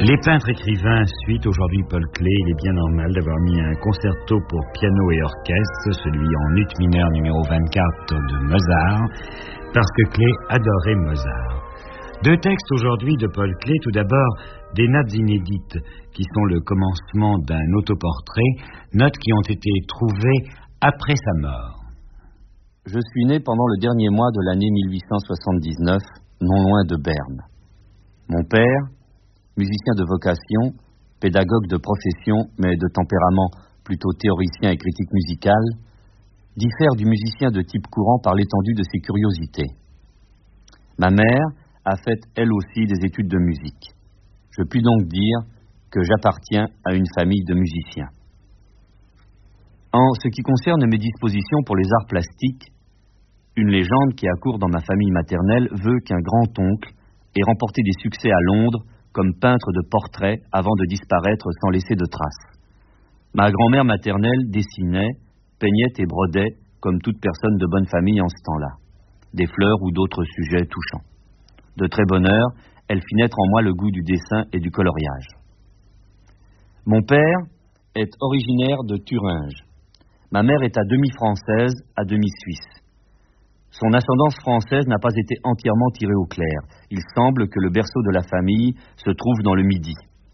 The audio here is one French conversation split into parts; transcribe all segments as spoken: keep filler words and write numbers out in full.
Les peintres écrivains suite aujourd'hui Paul Klee. Il est bien normal d'avoir mis un concerto pour piano et orchestre, celui en ut mineur numéro vingt-quatre de Mozart, parce que Klee adorait Mozart. Deux textes aujourd'hui de Paul Klee. Tout d'abord, des notes inédites qui sont le commencement d'un autoportrait, notes qui ont été trouvées après sa mort. Je suis né pendant le dernier mois de l'année mille huit cent soixante-dix-neuf, non loin de Berne. Mon père, musicien de vocation, pédagogue de profession, mais de tempérament plutôt théoricien et critique musical, diffère du musicien de type courant par l'étendue de ses curiosités. Ma mère a fait elle aussi des études de musique. Je puis donc dire que j'appartiens à une famille de musiciens. En ce qui concerne mes dispositions pour les arts plastiques, une légende qui accourt dans ma famille maternelle veut qu'un grand-oncle ait remporté des succès à Londres comme peintre de portraits avant de disparaître sans laisser de traces. Ma grand-mère maternelle dessinait, peignait et brodait comme toute personne de bonne famille en ce temps-là, des fleurs ou d'autres sujets touchants. De très bonne heure, elle fit naître en moi le goût du dessin et du coloriage. Mon père est originaire de Thuringe. Ma mère est à demi française, à demi suisse. Son ascendance française n'a pas été entièrement tirée au clair. Il semble que le berceau de la famille se trouve dans le Midi.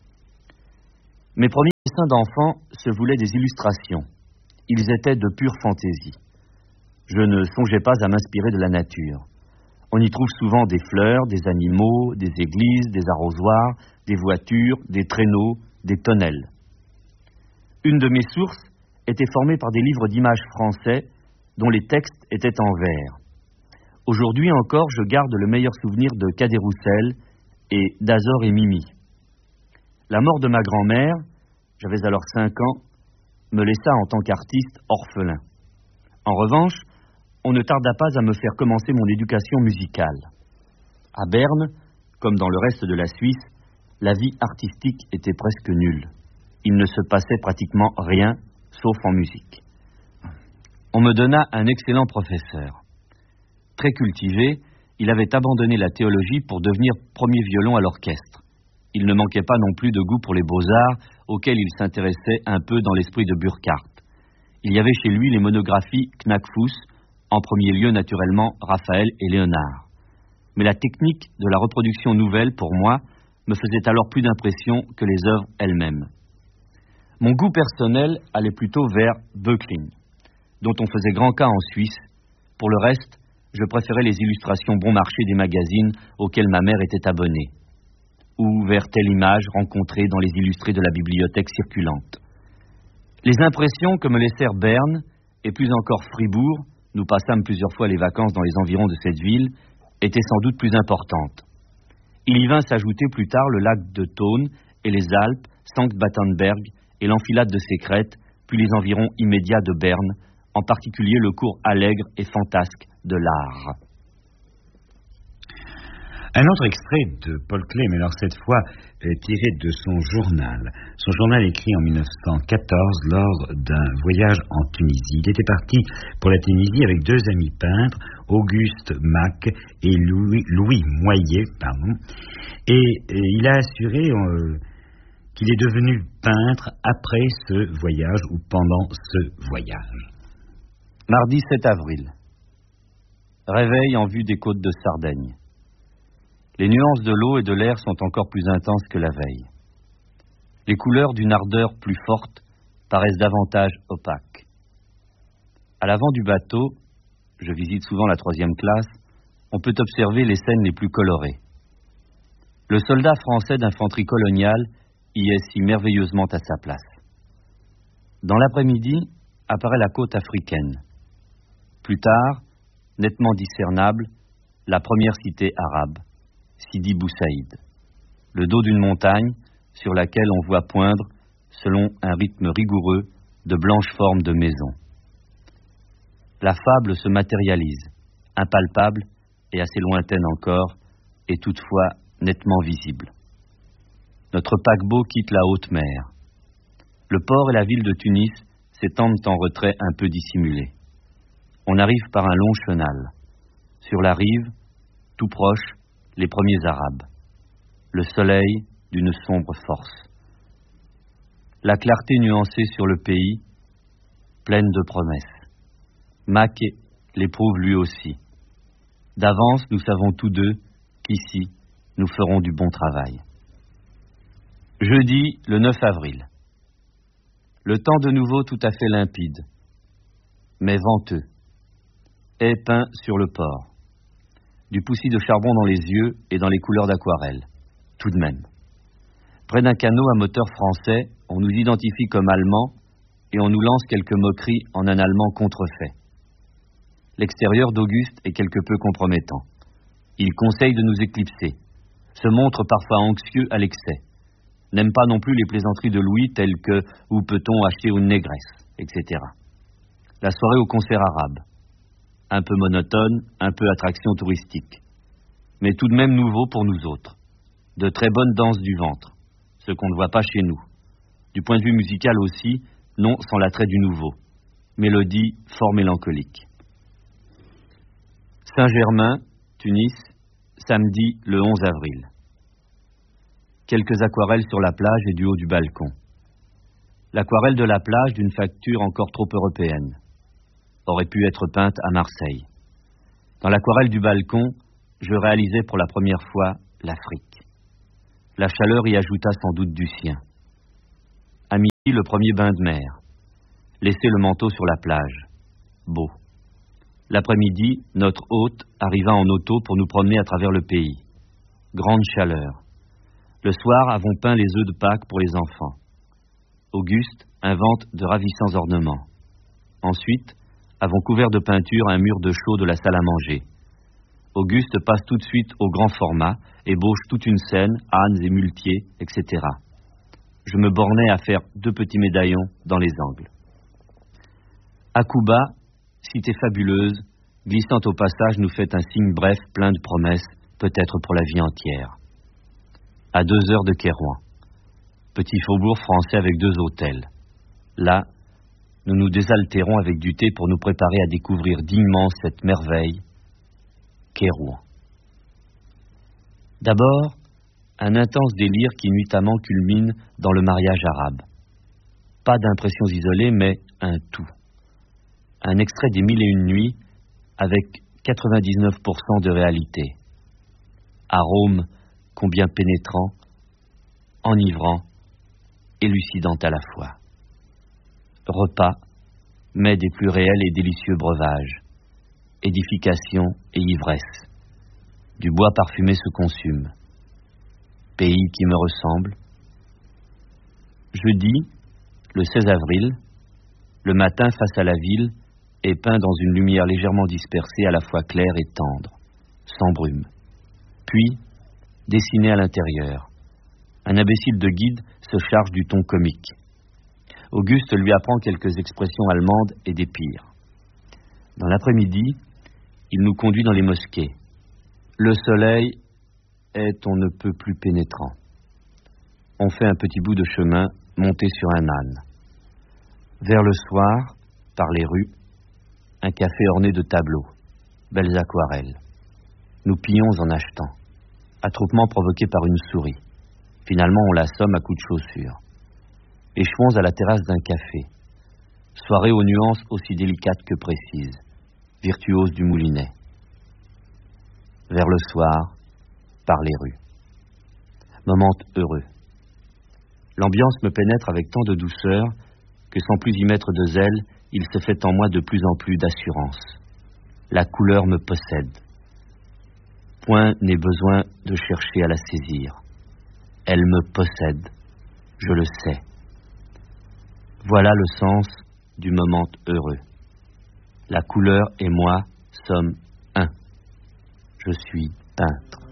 Mes premiers dessins d'enfant se voulaient des illustrations. Ils étaient de pure fantaisie. Je ne songeais pas à m'inspirer de la nature. On y trouve souvent des fleurs, des animaux, des églises, des arrosoirs, des voitures, des traîneaux, des tonnelles. Une de mes sources était formée par des livres d'images français dont les textes étaient en vers. Aujourd'hui encore, je garde le meilleur souvenir de Cadet-Roussel et d'Azor et Mimi. La mort de ma grand-mère, j'avais alors cinq ans, me laissa en tant qu'artiste orphelin. En revanche, on ne tarda pas à me faire commencer mon éducation musicale. À Berne, comme dans le reste de la Suisse, la vie artistique était presque nulle. Il ne se passait pratiquement rien, sauf en musique. On me donna un excellent professeur. Très cultivé, il avait abandonné la théologie pour devenir premier violon à l'orchestre. Il ne manquait pas non plus de goût pour les beaux-arts, auxquels il s'intéressait un peu dans l'esprit de Burckhardt. Il y avait chez lui les monographies Knackfuss, en premier lieu naturellement Raphaël et Léonard. Mais la technique de la reproduction nouvelle, pour moi, me faisait alors plus d'impression que les œuvres elles-mêmes. Mon goût personnel allait plutôt vers Böcklin, dont on faisait grand cas en Suisse. Pour le reste, je préférais les illustrations bon marché des magazines auxquels ma mère était abonnée, ou vers telle image rencontrée dans les illustrés de la bibliothèque circulante. Les impressions que me laissèrent Berne, et plus encore Fribourg, nous passâmes plusieurs fois les vacances dans les environs de cette ville, étaient sans doute plus importantes. Il y vint s'ajouter plus tard le lac de Thône et les Alpes, Sankt-Battenberg et l'enfilade de ses crêtes, puis les environs immédiats de Berne, en particulier le cours allègre et fantasque de l'art. Un autre extrait de Paul Klee, mais alors cette fois euh, tiré de son journal. Son journal écrit en mille neuf cent quatorze lors d'un voyage en Tunisie. Il était parti pour la Tunisie avec deux amis peintres, Auguste Mac et Louis, Louis Moyer, pardon. Et, et il a assuré euh, qu'il est devenu peintre après ce voyage ou pendant ce voyage. Mardi sept avril. Réveil en vue des côtes de Sardaigne. Les nuances de l'eau et de l'air sont encore plus intenses que la veille. Les couleurs d'une ardeur plus forte paraissent davantage opaques. À l'avant du bateau, je visite souvent la troisième classe, on peut observer les scènes les plus colorées. Le soldat français d'infanterie coloniale y est si merveilleusement à sa place. Dans l'après-midi, apparaît la côte africaine. Plus tard, nettement discernable, la première cité arabe, Sidi Bou Saïd, le dos d'une montagne sur laquelle on voit poindre, selon un rythme rigoureux, de blanches formes de maisons. La fable se matérialise, impalpable et assez lointaine encore, et toutefois nettement visible. Notre paquebot quitte la haute mer. Le port et la ville de Tunis s'étendent en retrait un peu dissimulé. On arrive par un long chenal. Sur la rive, tout proche, les premiers Arabes. Le soleil d'une sombre force. La clarté nuancée sur le pays, pleine de promesses. Mac l'éprouve lui aussi. D'avance, nous savons tous deux qu'ici, nous ferons du bon travail. Jeudi, le neuf avril. Le temps de nouveau tout à fait limpide, mais venteux. Ait peint sur le port. Du poussis de charbon dans les yeux et dans les couleurs d'aquarelle. Tout de même. Près d'un canot à moteur français, on nous identifie comme Allemands et on nous lance quelques moqueries en un allemand contrefait. L'extérieur d'Auguste est quelque peu compromettant. Il conseille de nous éclipser, se montre parfois anxieux à l'excès, n'aime pas non plus les plaisanteries de Louis telles que « où peut-on acheter une négresse ?» et cetera. La soirée au concert arabe. Un peu monotone, un peu attraction touristique. Mais tout de même nouveau pour nous autres. De très bonnes danses du ventre, ce qu'on ne voit pas chez nous. Du point de vue musical aussi, non sans l'attrait du nouveau. Mélodie fort mélancolique. Saint-Germain, Tunis, samedi le onze avril. Quelques aquarelles sur la plage et du haut du balcon. L'aquarelle de la plage d'une facture encore trop européenne. Aurait pu être peinte à Marseille. Dans l'aquarelle du balcon, je réalisais pour la première fois l'Afrique. La chaleur y ajouta sans doute du sien. À midi, le premier bain de mer. Laisser le manteau sur la plage. Beau. L'après-midi, notre hôte arriva en auto pour nous promener à travers le pays. Grande chaleur. Le soir, avons peint les œufs de Pâques pour les enfants. Auguste invente de ravissants ornements. Ensuite, avons couvert de peinture un mur de chaux de la salle à manger. Auguste passe tout de suite au grand format, ébauche toute une scène, ânes et muletiers, et cetera. Je me bornais à faire deux petits médaillons dans les angles. Akuba, cité fabuleuse, glissant au passage, nous fait un signe bref, plein de promesses, peut-être pour la vie entière. À deux heures de Kairouan. Petit faubourg français avec deux hôtels. Là, nous nous désaltérons avec du thé pour nous préparer à découvrir dignement cette merveille, Kairouan. D'abord, un intense délire qui nuitamment culmine dans le mariage arabe. Pas d'impressions isolées, mais un tout. Un extrait des Mille et Une Nuits avec quatre-vingt-dix-neuf pour cent de réalité. Arôme combien pénétrant, enivrant, élucidant à la fois. Repas, mets des plus réels et délicieux breuvages. Édification et ivresse. Du bois parfumé se consume. Pays qui me ressemble. Jeudi, le seize avril, le matin face à la ville est peint dans une lumière légèrement dispersée, à la fois claire et tendre, sans brume. Puis, dessiné à l'intérieur. Un imbécile de guide se charge du ton comique. Auguste lui apprend quelques expressions allemandes et des pires. Dans l'après-midi, il nous conduit dans les mosquées. Le soleil est on ne peut plus pénétrant. On fait un petit bout de chemin, monté sur un âne. Vers le soir, par les rues, un café orné de tableaux, belles aquarelles. Nous pillons en achetant. Attroupement provoqué par une souris. Finalement, on l'assomme à coups de chaussure. Échouons à la terrasse d'un café. Soirée aux nuances aussi délicates que précises. Virtuose du moulinet. Vers le soir, par les rues. Moment heureux. L'ambiance me pénètre avec tant de douceur que sans plus y mettre de zèle, il se fait en moi de plus en plus d'assurance. La couleur me possède. Point n'est besoin de chercher à la saisir. Elle me possède, je le sais. Voilà le sens du moment heureux. La couleur et moi sommes un. Je suis peintre.